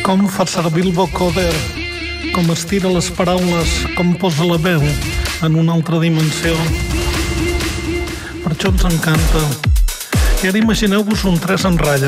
Com fa servir el vocoder, com estira les paraules, com posa la veu en una altra dimensió. Per això ens encanta. I ara imagineu-vos un 3 en ratlla.